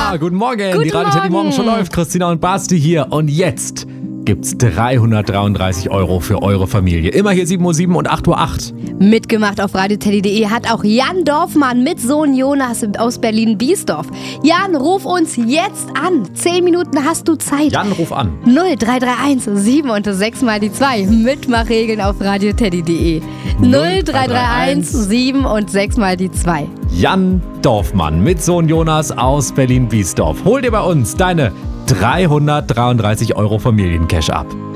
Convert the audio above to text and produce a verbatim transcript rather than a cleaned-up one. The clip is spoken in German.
Ja, guten Morgen. Guten die Radio Teddy Morgen schon läuft. Christina und Basti hier. Und jetzt gibt's dreihundertdreiunddreißig Euro für eure Familie. Immer hier sieben Uhr sieben und acht Uhr acht. Mitgemacht auf radioteddy punkt de hat auch Jan Dorfmann mit Sohn Jonas aus Berlin-Biesdorf. Jan, ruf uns jetzt an. Zehn Minuten hast du Zeit. Jan, ruf an. null drei drei eins sieben und sechs mal die zwei. Mitmachregeln auf radioteddy punkt de. null drei drei eins sieben und sechs mal die zwei. Jan Dorfmann mit Sohn Jonas aus Berlin-Biesdorf. Hol dir bei uns deine dreihundertdreiunddreißig Euro Familiencash ab.